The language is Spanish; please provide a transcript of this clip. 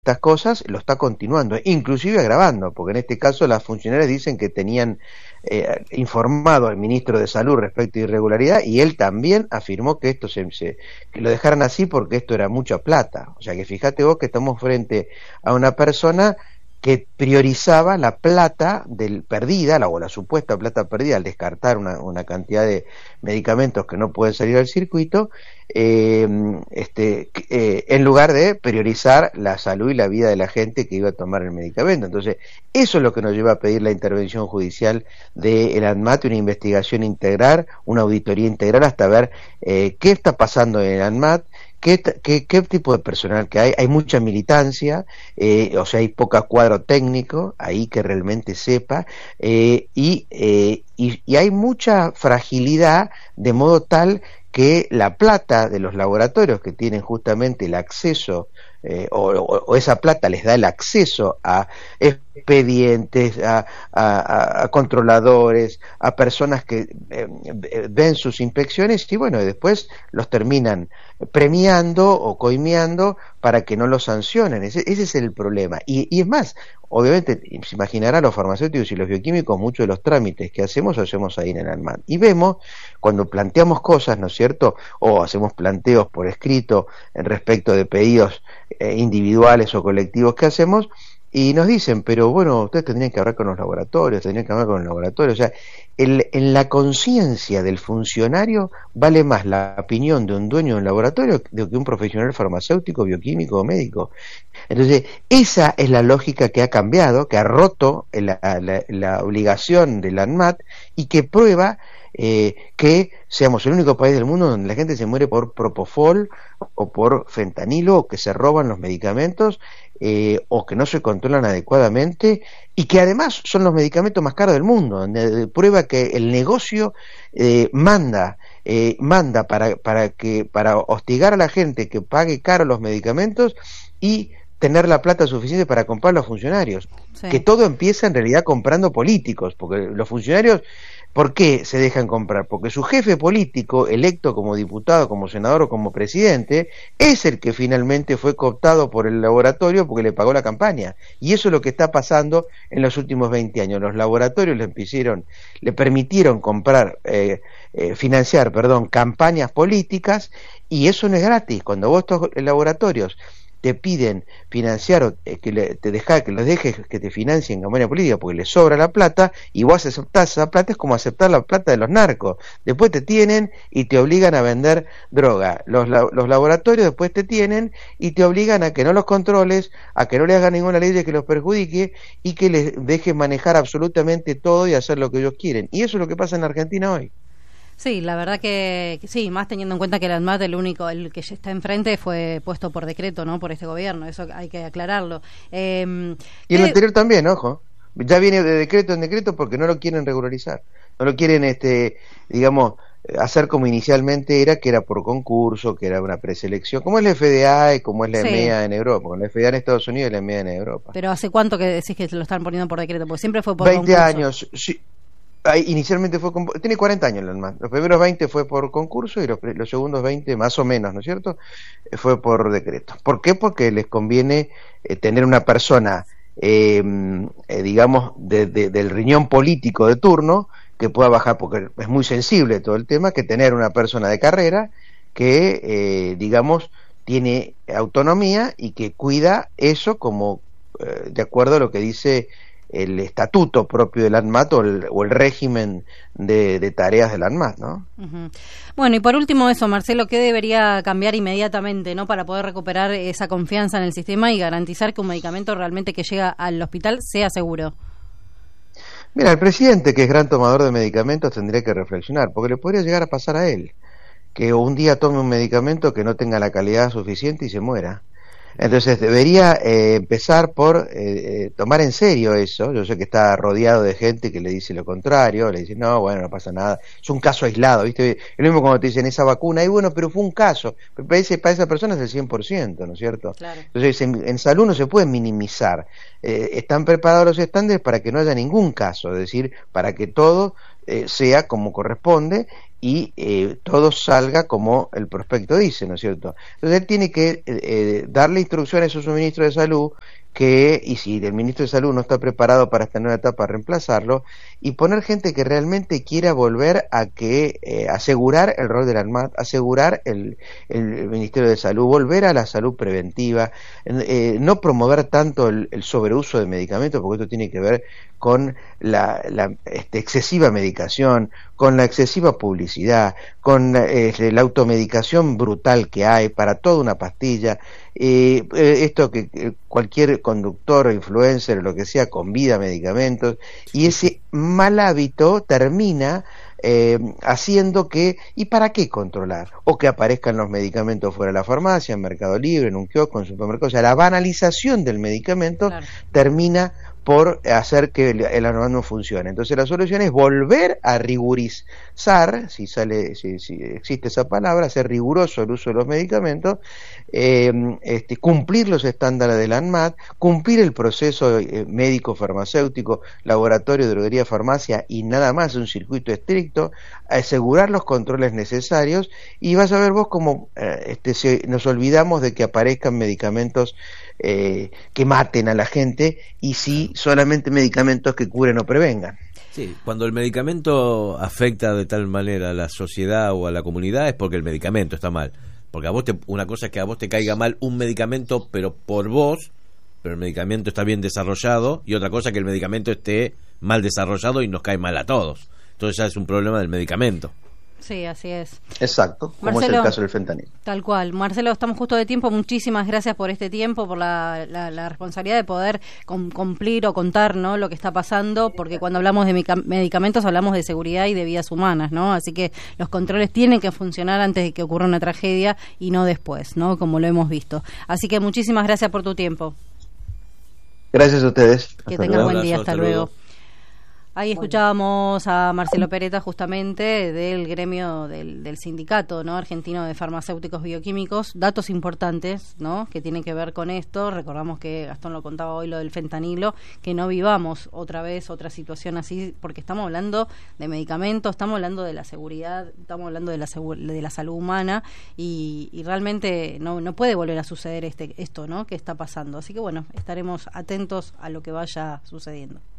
estas cosas, lo está continuando, inclusive agravando, porque en este caso las funcionarias dicen que tenían informado al ministro de Salud respecto a irregularidad, y él también afirmó que esto que lo dejaran así porque esto era mucha plata. O sea que fíjate vos que estamos frente a una persona que priorizaba la plata perdida, o la supuesta plata perdida al descartar una cantidad de medicamentos que no pueden salir al circuito, en lugar de priorizar la salud y la vida de la gente que iba a tomar el medicamento. Entonces, eso es lo que nos lleva a pedir la intervención judicial del ANMAT, una investigación integral, una auditoría integral, hasta ver qué está pasando en el ANMAT, ¿Qué tipo de personal que hay? Hay mucha militancia, o sea, hay poca cuadro técnico ahí que realmente sepa, y hay mucha fragilidad, de modo tal que la plata de los laboratorios que tienen justamente el acceso, o esa plata les da el acceso a expedientes, a controladores, a personas que ven sus inspecciones, y bueno, después los terminan premiando o coimeando para que no los sancionen. Ese es el problema. Y es más, obviamente, se imaginará, los farmacéuticos y los bioquímicos, muchos de los trámites que hacemos ahí en el ANMAT. Y vemos, cuando planteamos cosas, ¿no es cierto?, o hacemos planteos por escrito en respecto de pedidos individuales o colectivos que hacemos, y nos dicen, pero bueno, ustedes tendrían que hablar con los laboratorios, o sea, en la conciencia del funcionario vale más la opinión de un dueño de un laboratorio de que un profesional farmacéutico, bioquímico o médico. Entonces, esa es la lógica que ha cambiado, que ha roto la obligación del ANMAT, y que prueba que seamos el único país del mundo donde la gente se muere por propofol o por fentanilo, o que se roban los medicamentos, o que no se controlan adecuadamente, y que además son los medicamentos más caros del mundo, donde prueba que el negocio manda para hostigar a la gente que pague caro los medicamentos y tener la plata suficiente para comprar los funcionarios. Sí. Que todo empieza en realidad comprando políticos, porque los funcionarios, ¿por qué se dejan comprar? Porque su jefe político, electo como diputado, como senador o como presidente, es el que finalmente fue cooptado por el laboratorio porque le pagó la campaña. Y eso es lo que está pasando en los últimos 20 años. Los laboratorios le permitieron financiar campañas políticas, y eso no es gratis. Cuando vos, estos laboratorios, te piden financiar, que los dejes que te financien campaña política porque les sobra la plata, y vos aceptás esa plata, es como aceptar la plata de los narcos. Después te tienen y te obligan a vender droga. Los laboratorios después te tienen y te obligan a que no los controles, a que no le hagan ninguna ley que los perjudique, y que les dejes manejar absolutamente todo y hacer lo que ellos quieren. Y eso es lo que pasa en Argentina hoy. Sí, la verdad que sí, más teniendo en cuenta que el ANMAT, el que ya está enfrente, fue puesto por decreto, ¿no?, por este gobierno. Eso hay que aclararlo. Y el anterior también, ojo. Ya viene de decreto en decreto porque no lo quieren regularizar. No lo quieren, hacer como inicialmente era, que era por concurso, que era una preselección, como es la FDA y como es la EMEA en Europa, con la FDA en Estados Unidos y la EMEA en Europa. Pero ¿hace cuánto que decís que lo están poniendo por decreto? Porque siempre fue por 20 concurso. años, sí. Inicialmente tiene 40 años el ANMAT. Los primeros 20 fue por concurso, y los segundos 20, más o menos, ¿no es cierto?, fue por decreto. ¿Por qué? Porque les conviene tener una persona, del riñón político de turno, que pueda bajar, porque es muy sensible todo el tema, que tener una persona de carrera que, tiene autonomía y que cuida eso como de acuerdo a lo que dice el estatuto propio del ANMAT, o el régimen de tareas del ANMAT, ¿no? Uh-huh. Bueno, y por último eso, Marcelo, ¿qué debería cambiar inmediatamente, ¿no?, para poder recuperar esa confianza en el sistema y garantizar que un medicamento realmente que llega al hospital sea seguro? Mira, el presidente, que es gran tomador de medicamentos, tendría que reflexionar, porque le podría llegar a pasar a él, que un día tome un medicamento que no tenga la calidad suficiente y se muera. Entonces debería empezar por tomar en serio eso. Yo sé que está rodeado de gente que le dice lo contrario, le dice, no, bueno, no pasa nada, es un caso aislado, ¿viste? Lo mismo cuando te dicen esa vacuna, y bueno, pero fue un caso, para esa persona es el 100%, ¿no es cierto? Claro. Entonces en salud no se puede minimizar, están preparados los estándares para que no haya ningún caso, es decir, para que todo sea como corresponde, y todo salga como el prospecto dice, ¿no es cierto? Entonces él tiene que darle instrucciones a su ministro de Salud, y si el ministro de Salud no está preparado para esta nueva etapa, reemplazarlo, y poner gente que realmente quiera volver a asegurar el rol del ANMAT, asegurar el Ministerio de Salud, volver a la salud preventiva, no promover tanto el sobreuso de medicamentos, porque esto tiene que ver con la excesiva medicación, con la excesiva publicidad, con la automedicación brutal que hay para toda una pastilla, esto que cualquier conductor o influencer o lo que sea convida medicamentos, y ese mal hábito termina haciendo ¿y para qué controlar? O que aparezcan los medicamentos fuera de la farmacia, en Mercado Libre, en un kiosco, en un supermercado. O sea, la banalización del medicamento, claro, termina por hacer que el ANMAT no funcione. Entonces la solución es volver a rigurizar, si existe esa palabra, hacer riguroso el uso de los medicamentos, cumplir los estándares del ANMAT, cumplir el proceso médico, farmacéutico, laboratorio, droguería, farmacia y nada más, un circuito estricto, asegurar los controles necesarios, y vas a ver vos cómo nos olvidamos de que aparezcan medicamentos que maten a la gente, y sí solamente medicamentos que curen o prevengan. Sí, cuando el medicamento afecta de tal manera a la sociedad o a la comunidad es porque el medicamento está mal. Porque una cosa es que a vos te caiga mal un medicamento, pero por vos, pero el medicamento está bien desarrollado, y otra cosa es que el medicamento esté mal desarrollado y nos cae mal a todos. Entonces ya es un problema del medicamento. Sí, así es. Exacto, como Marcelo, es el caso del fentanilo. Tal cual. Marcelo, estamos justo de tiempo. Muchísimas gracias por este tiempo, por la responsabilidad de poder cumplir o contar, ¿no?, lo que está pasando, porque cuando hablamos de medicamentos hablamos de seguridad y de vidas humanas, ¿no? Así que los controles tienen que funcionar antes de que ocurra una tragedia y no después, ¿no?, como lo hemos visto. Así que muchísimas gracias por tu tiempo. Gracias a ustedes. Que tengas buen día. Hasta luego. Ahí escuchábamos a Marcelo Peretta, justamente del gremio del sindicato, ¿no?, argentino de farmacéuticos bioquímicos. Datos importantes, ¿no?, que tienen que ver con esto. Recordamos que Gastón lo contaba hoy, lo del fentanilo, que no vivamos otra vez otra situación así, porque estamos hablando de medicamentos, estamos hablando de la seguridad, estamos hablando de la salud humana, y realmente no puede volver a suceder esto, ¿no?, que está pasando. Así que bueno, estaremos atentos a lo que vaya sucediendo.